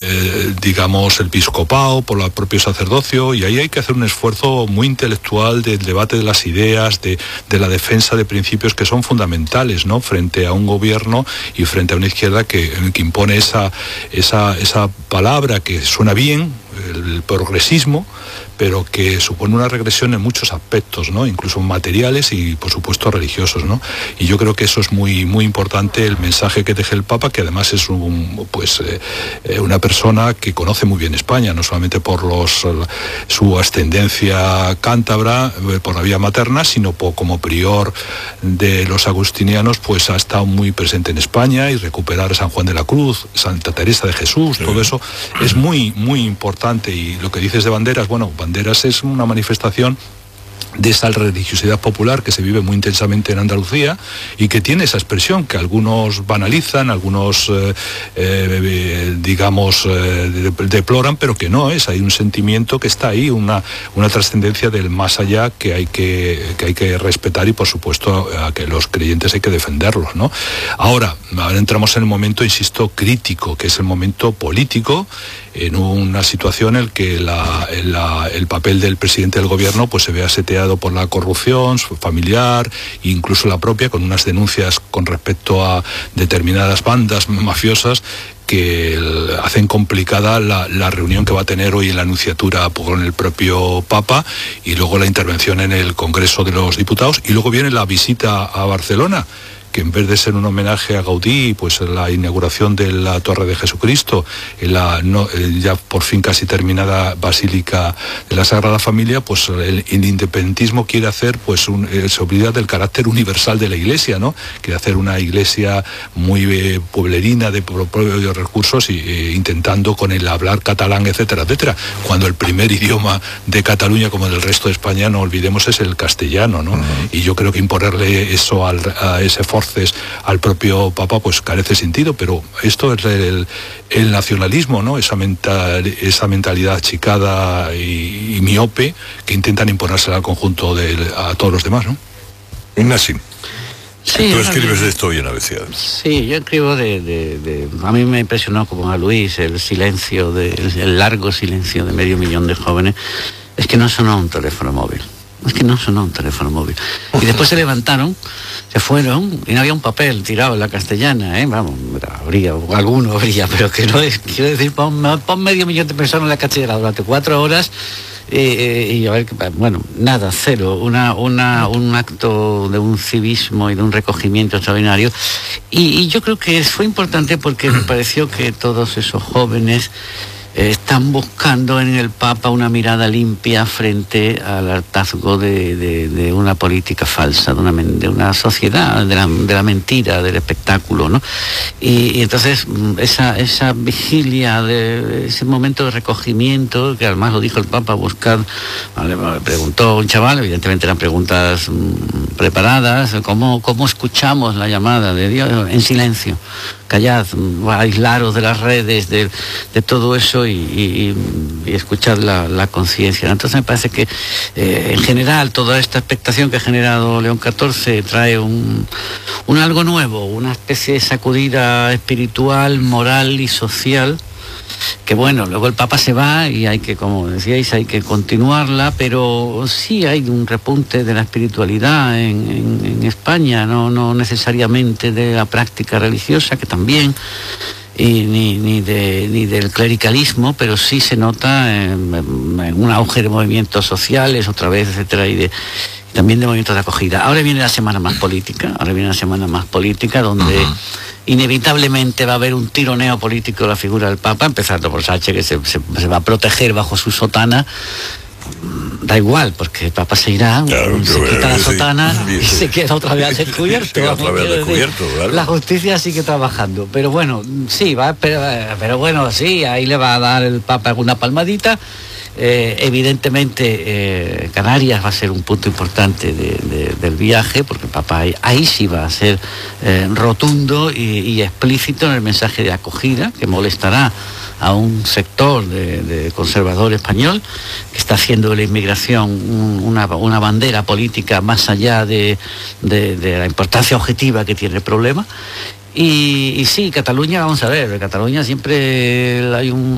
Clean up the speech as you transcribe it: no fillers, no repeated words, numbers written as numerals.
digamos, el episcopado, por el propio sacerdocio, y ahí hay que hacer un esfuerzo muy intelectual del debate de las ideas, de la defensa de principios que son fundamentales, ¿no?, frente a un gobierno y frente a una izquierda que impone esa palabra que suena bien, el progresismo, pero que supone una regresión en muchos aspectos, ¿no?, incluso materiales y por supuesto religiosos, ¿no? Y yo creo que eso es muy, muy importante, el mensaje que deje el Papa, que además es una persona que conoce muy bien España, no solamente por su ascendencia cántabra por la vía materna, sino como prior de los agustinianos, pues ha estado muy presente en España, y recuperar San Juan de la Cruz, Santa Teresa de Jesús, todo eso es muy, muy importante. Y lo que dices de Banderas, bueno, Banderas es una manifestación de esa religiosidad popular que se vive muy intensamente en Andalucía y que tiene esa expresión que algunos banalizan, algunos deploran, pero que no es. Hay un sentimiento que está ahí, una trascendencia del más allá que hay que respetar, y por supuesto a que los creyentes hay que defenderlos, ¿no? Ahora entramos en el momento, insisto, crítico, que es el momento político, en una situación en la que el papel del presidente del gobierno pues se ve aseteado por la corrupción familiar, incluso la propia, con unas denuncias con respecto a determinadas bandas mafiosas que hacen complicada la reunión que va a tener hoy en la Nunciatura con el propio Papa, y luego la intervención en el Congreso de los Diputados, y luego viene la visita a Barcelona, que en vez de ser un homenaje a Gaudí, pues la inauguración de la Torre de Jesucristo, ya por fin casi terminada Basílica de la Sagrada Familia, pues el independentismo quiere hacer, pues se olvida del carácter universal de la Iglesia, ¿no? Quiere hacer una Iglesia muy pueblerina, de propios recursos, intentando con el hablar catalán, etcétera, etcétera, cuando el primer idioma de Cataluña, como del resto de España, no olvidemos, es el castellano, ¿no? Y yo creo que imponerle eso a ese forces al propio Papa pues carece sentido, pero esto es el nacionalismo, ¿no? Esa mentalidad achicada y miope que intentan imponérsela al conjunto a todos los demás, ¿no? Ignacio, sí, tú escribes de esto hoy en ABC. Sí, yo escribo a mí me impresionó, como a Luis, el largo silencio de 500.000 de jóvenes. Es que no sonó un teléfono móvil. Y después se levantaron, se fueron, y no había un papel tirado en la Castellana, Vamos, alguno habría, pero que no es, quiero decir, pon 500.000 de personas en la Castellana durante 4 horas, y a ver, bueno, nada, cero, un acto de un civismo y de un recogimiento extraordinario, y yo creo que fue importante porque me pareció que todos esos jóvenes están buscando en el Papa una mirada limpia frente al hartazgo de una política falsa, de una sociedad, de la mentira, del espectáculo, ¿no? Y entonces esa vigilia, ese momento de recogimiento, que además lo dijo el Papa, le preguntó un chaval, evidentemente eran preguntas preparadas, ¿cómo escuchamos la llamada de Dios? En silencio. Callad, aislaros de las redes, de todo eso y escuchad la conciencia. Entonces me parece que en general toda esta expectación que ha generado León XIV trae un algo nuevo, una especie de sacudida espiritual, moral y social, que bueno, luego el Papa se va y hay que, como decíais, hay que continuarla, pero sí hay un repunte de la espiritualidad en España, no necesariamente de la práctica religiosa, que también, ni del clericalismo, pero sí se nota en un auge de movimientos sociales, otra vez, etcétera, y también de movimientos de acogida. Ahora viene la semana más política, donde inevitablemente va a haber un tironeo político de la figura del Papa, empezando por Sánchez, que se va a proteger bajo su sotana. Da igual, porque el Papa se irá, se quita la sotana y se queda otra vez al descubierto. Claro. La justicia sigue trabajando, pero bueno, sí, pero bueno, sí, ahí le va a dar el Papa una palmadita. Evidentemente Canarias va a ser un punto importante del viaje, porque el Papa ahí sí va a ser rotundo y explícito en el mensaje de acogida, que molestará a un sector de conservador español, que está haciendo de la inmigración una bandera política más allá de la importancia objetiva que tiene el problema. Y sí, Cataluña, vamos a ver, en Cataluña siempre hay